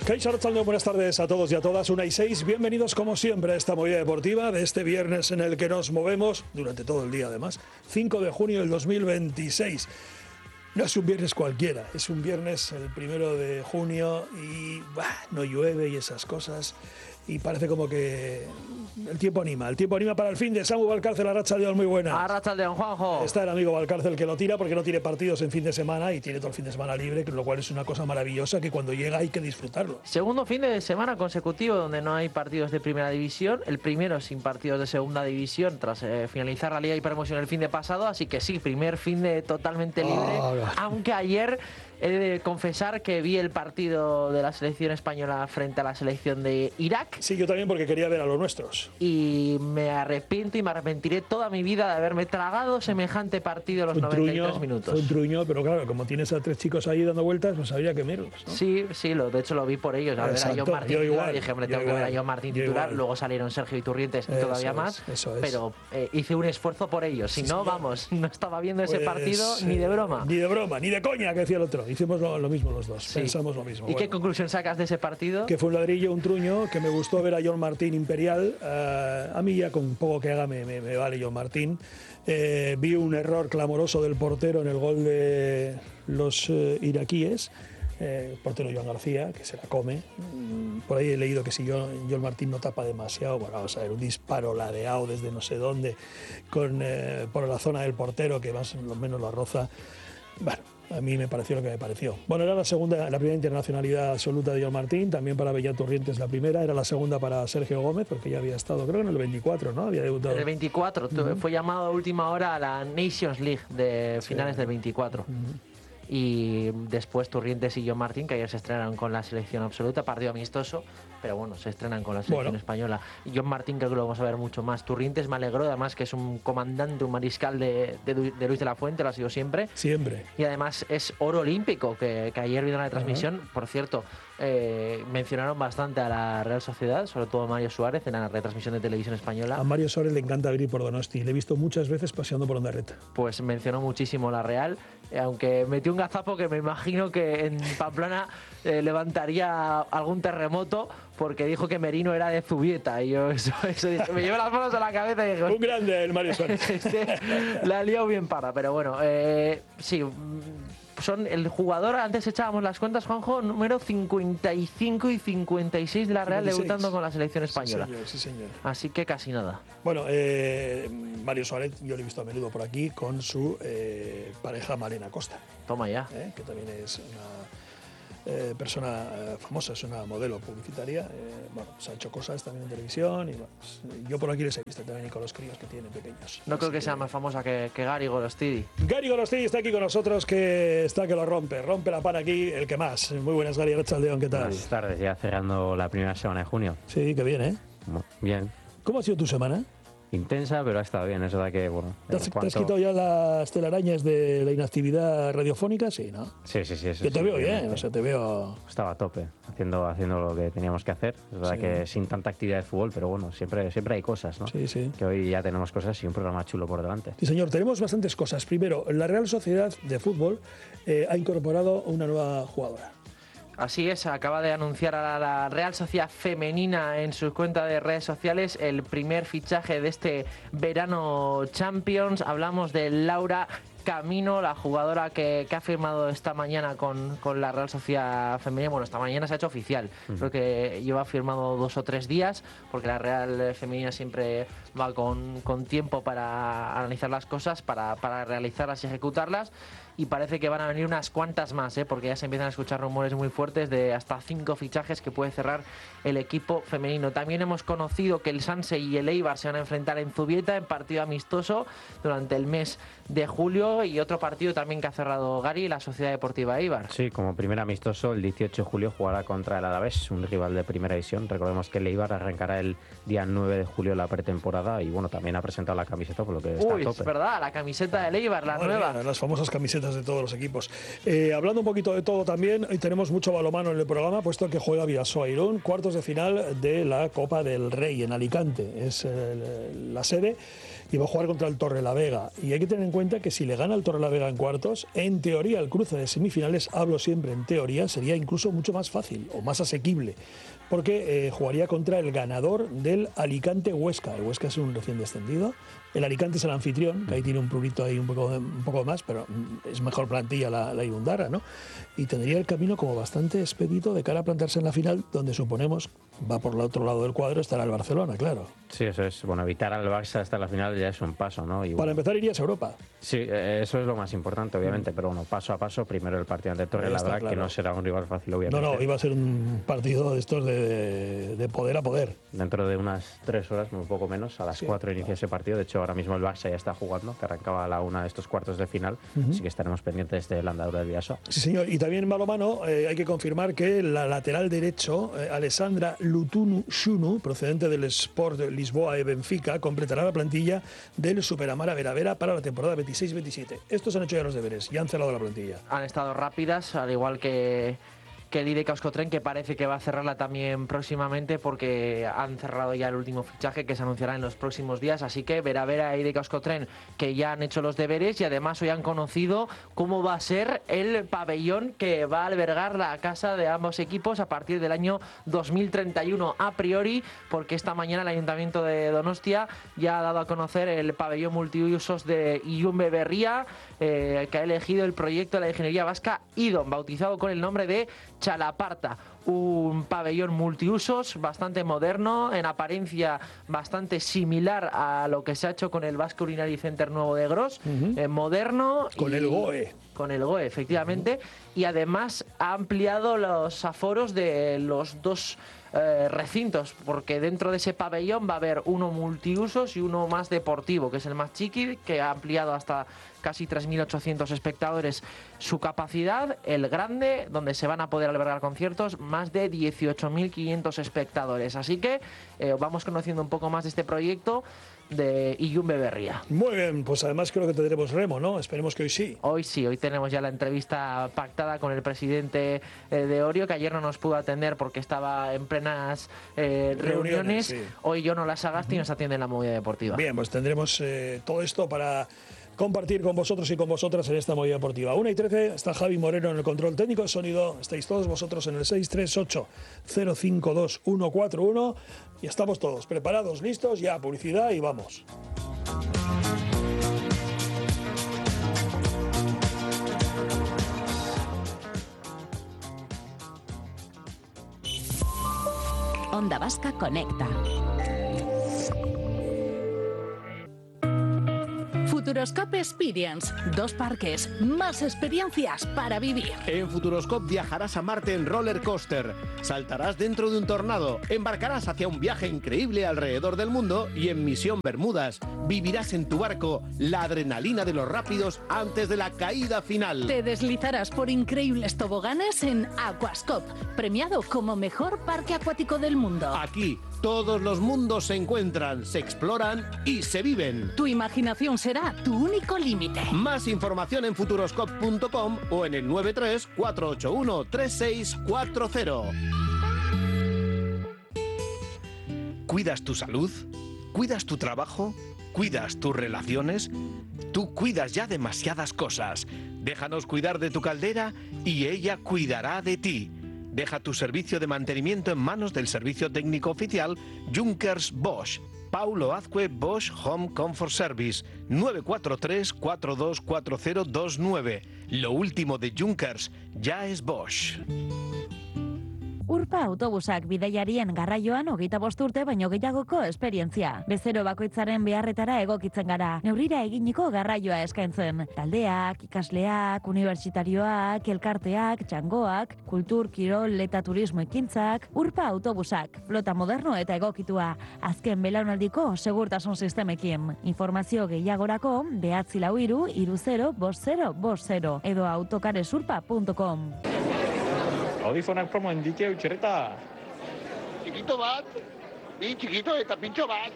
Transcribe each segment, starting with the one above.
Kaixo Arratsaldeon, buenas tardes a todos y a todas. 1:06, bienvenidos como siempre a esta movida deportiva de este viernes en el que nos movemos durante todo el día además. 5 de junio del 2026. No es un viernes cualquiera, es un viernes el 1 de junio y no llueve y esas cosas. Y parece como que el tiempo anima para el fin de Samu Valcárcel. Arratsaldeon, muy buena. Arratsaldeon, Juanjo. Está el amigo Valcárcel que lo tira porque no tiene partidos en fin de semana y tiene todo el fin de semana libre, lo cual es una cosa maravillosa que cuando llega hay que disfrutarlo. Segundo fin de semana consecutivo donde no hay partidos de primera división, el primero sin partidos de segunda división tras finalizar la Liga y Promoción el fin de pasado, así que sí, primer fin de totalmente libre, aunque ayer he de confesar que vi el partido de la selección española frente a la selección de Irak. Sí, yo también, porque quería ver a los nuestros. Y me arrepiento y me arrepentiré toda mi vida de haberme tragado semejante partido a los 93 minutos. Fue un truño, pero claro, como tienes a 3 chicos ahí dando vueltas, pues habría que verlos, ¿no? Sí, de hecho lo vi por ellos. Al ver a John Martín titular, dije, hombre, tengo que ver a John Martín titular. Luego salieron Sergio Iturrientes y todavía más. Pero hice un esfuerzo por ellos. Si no, vamos, no estaba viendo ese partido ni de broma. Ni de broma, ni de coña, que decía el otro. Hicimos lo mismo los dos, pensamos lo mismo. ¿Y qué conclusión sacas de ese partido? Que fue un ladrillo, un truño, que me gustó ver a John Martín imperial. A mí ya con poco que haga me vale John Martín. Vi un error clamoroso del portero en el gol de los iraquíes. El portero Joan García, que se la come. Por ahí he leído que si John Martín no tapa demasiado, bueno, vamos a ver, un disparo ladeado desde no sé dónde, por la zona del portero, que más o menos lo roza. Bueno, a mí me pareció lo que me pareció. Bueno, era la primera internacionalidad absoluta de John Martín, también para Bellán Turrientes la primera, era la segunda para Sergio Gómez, porque ya había estado, creo que en el 24, ¿no? Había debutado. En el 24, fue llamado a última hora a la Nations League de finales del 24. Y después Turrientes y John Martín, que ayer se estrenaron con la selección absoluta, partido amistoso, pero bueno, se estrenan con la selección española. Y John Martín creo que lo vamos a ver mucho más. Turrientes me alegró, además que es un comandante, un mariscal de Luis de la Fuente, lo ha sido siempre. Siempre. Y además es oro olímpico, que ayer vino la transmisión. Por cierto, mencionaron bastante a la Real Sociedad, sobre todo a Mario Suárez, en la retransmisión de Televisión Española. A Mario Suárez le encanta venir por Donosti, le he visto muchas veces paseando por Ondarreta. Pues mencionó muchísimo la Real, aunque metió un gazapo que me imagino que en Pamplona levantaría algún terremoto, porque dijo que Merino era de Zubieta, y yo eso dije, me llevé las manos a la cabeza y dije, un grande el Mario Suárez. La ha liado bien para, pero bueno, sí, son el jugador, antes echábamos las cuentas, Juanjo, número 55 y 56 de la Real, 56. Debutando con la selección española. Sí, señor. Así que casi nada. Bueno, Mario Suárez, yo lo he visto a menudo por aquí con su pareja Malena Costa. Toma ya. Que también es una persona famosa, es una modelo publicitaria. Bueno, se ha hecho cosas también en televisión y bueno, pues, yo por aquí les he visto también y con los críos que tienen pequeños. No creo que sea más famosa que Gary Golostidi. Gary Golostidi está aquí con nosotros, que lo rompe la pana aquí, el que más. Muy buenas, Gary Arratsaldeon, ¿qué tal? Buenas tardes, ya cerrando la primera semana de junio. Sí, qué bien, ¿eh? Bien. ¿Cómo ha sido tu semana? Intensa, pero ha estado bien, eso da que, bueno... ¿Te has quitado ya las telarañas de la inactividad radiofónica? Sí, ¿no? Sí. Eso yo te veo bien, o sea, te veo... Estaba a tope, haciendo lo que teníamos que hacer. Es verdad que sin tanta actividad de fútbol, pero bueno, siempre hay cosas, ¿no? Sí. Que hoy ya tenemos cosas y un programa chulo por delante. Sí, señor, tenemos bastantes cosas. Primero, la Real Sociedad de Fútbol ha incorporado una nueva jugadora. Así es, acaba de anunciar a la Real Sociedad Femenina en su cuenta de redes sociales el primer fichaje de este verano Champions. Hablamos de Laura Camino, la jugadora que ha firmado esta mañana con la Real Sociedad Femenina. Bueno, esta mañana se ha hecho oficial. Creo que lleva firmado 2 o 3 días, porque la Real Femenina siempre va con tiempo para analizar las cosas, para realizarlas y ejecutarlas. Y parece que van a venir unas cuantas más, porque ya se empiezan a escuchar rumores muy fuertes de hasta 5 fichajes que puede cerrar el equipo femenino. También hemos conocido que el Sanse y el Eibar se van a enfrentar en Zubieta en partido amistoso durante el mes de julio, y otro partido también que ha cerrado Gary, la Sociedad Deportiva Eibar. Sí, como primer amistoso, el 18 de julio jugará contra el Alavés, un rival de primera división. Recordemos que el Eibar arrancará el día 9 de julio la pretemporada y bueno, también ha presentado la camiseta, por lo que está a tope. Es verdad, la camiseta del Eibar, la nueva. Las famosas camisetas esperanzas de todos los equipos. Hablando un poquito de todo también, hoy tenemos mucho balonmano en el programa, puesto que juega Bidasoa Irún, cuartos de final de la Copa del Rey en Alicante. Es la sede y va a jugar contra el Torrelavega. Y hay que tener en cuenta que si le gana el Torrelavega en cuartos, en teoría el cruce de semifinales, hablo siempre en teoría, sería incluso mucho más fácil o más asequible, porque jugaría contra el ganador del Alicante-Huesca. El Huesca es un recién descendido. El Alicante es el anfitrión, que ahí tiene un prurito ahí un poco más, pero es mejor plantilla la Irundarra, ¿no? Y tendría el camino como bastante expedito de cara a plantarse en la final, donde suponemos va por el otro lado del cuadro, estará el Barcelona, claro. Sí, eso es. Bueno, evitar al Barça hasta la final ya es un paso, ¿no? Y Para empezar irías a Europa. Sí, eso es lo más importante, obviamente, pero bueno, paso a paso, primero el partido ante Torrelavega, claro, que no será un rival fácil, obviamente. No, iba a ser un partido de estos de poder a poder. Dentro de unas 3 horas, un poco menos, a las 4 inicia ese partido. De hecho, ahora mismo el Barça ya está jugando, que arrancaba a la 1 de estos cuartos de final, así que estaremos pendientes de la andadura del Bidasoa. Sí, señor, y también en balonmano hay que confirmar que la lateral derecho, Alessandra Lutunu Shunu, procedente del Sport de Lisboa y Benfica, completará la plantilla del Superamara Veravera para la temporada 26-27. Estos han hecho ya los deberes y han cerrado la plantilla. Han estado rápidas, al igual que el IDK Euskotren, que parece que va a cerrarla también próximamente, porque han cerrado ya el último fichaje que se anunciará en los próximos días. Así que Veravera e IDK Euskotren, que ya han hecho los deberes y además hoy han conocido cómo va a ser el pabellón que va a albergar la casa de ambos equipos a partir del año 2031 a priori, porque esta mañana el Ayuntamiento de Donostia ya ha dado a conocer el pabellón multiusos de Ilunbe Berria, que ha elegido el proyecto de la ingeniería vasca IDOM, bautizado con el nombre de Chalaparta, un pabellón multiusos bastante moderno, en apariencia bastante similar a lo que se ha hecho con el Basque Urinary Center nuevo de Gros, moderno. Con el GOE. Con el GOE, efectivamente, y además ha ampliado los aforos de los dos recintos, porque dentro de ese pabellón va a haber uno multiusos y uno más deportivo, que es el más chiqui, que ha ampliado hasta casi 3.800 espectadores su capacidad. El grande, donde se van a poder albergar conciertos, más de 18.500 espectadores. Así que vamos conociendo un poco más de este proyecto de Ilunbe Berria. Muy bien, pues además creo que tendremos remo, ¿no? Esperemos que hoy sí. Hoy sí, hoy tenemos ya la entrevista pactada con el presidente de Orio, que ayer no nos pudo atender porque estaba en plenas reuniones. Sí. Hoy Jono Sagasti nos atiende en la movida deportiva. Bien, pues tendremos todo esto para compartir con vosotros y con vosotras en esta movida deportiva. 1:13, está Javi Moreno en el control técnico de sonido. Estáis todos vosotros en el 638-052-141 y estamos todos preparados, listos, ya publicidad y vamos. Onda Vasca Conecta. Futuroscope Experience, 2 parques, más experiencias para vivir. En Futuroscope viajarás a Marte en roller coaster, saltarás dentro de un tornado, embarcarás hacia un viaje increíble alrededor del mundo y en Misión Bermudas vivirás en tu barco la adrenalina de los rápidos antes de la caída final. Te deslizarás por increíbles toboganes en Aquascope, premiado como mejor parque acuático del mundo. Aquí todos los mundos se encuentran, se exploran y se viven. Tu imaginación será tu único límite. Más información en futuroscope.com o en el 93-481-3640. ¿Cuidas tu salud? ¿Cuidas tu trabajo? ¿Cuidas tus relaciones? Tú cuidas ya demasiadas cosas. Déjanos cuidar de tu caldera y ella cuidará de ti. Deja tu servicio de mantenimiento en manos del servicio técnico oficial Junkers Bosch. Paulo Azcue Bosch Home Comfort Service, 943-424029. Lo último de Junkers ya es Bosch. Urpa autobusak bidaiarien garraioan 25 urte baino gehiagoko esperientzia. Bezero bakoitzaren beharretara egokitzen gara. Neurrira eginiko garraioa eskaintzen. Taldeak, ikasleak, unibertsitarioak, elkarteak, txangoak, kultur, kirol eta turismo ekintzak. Urpa autobusak, flota moderno eta egokitua. Azken belaunaldiko segurtasun sistemekin. Informazio gehiagorako 943-30-5050 edo autocaresurpa.com. Audifonak promo indike utxerreta. Txikito bat, bi txikito eta pintxo bat.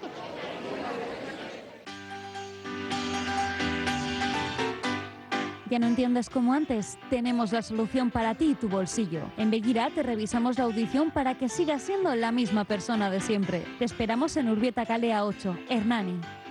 ¿Ya no entiendes como antes? Tenemos la solución para ti y tu bolsillo. En Begira te revisamos la audición para que sigas siendo la misma persona de siempre. Te esperamos en Urbieta Calea 8, Hernani.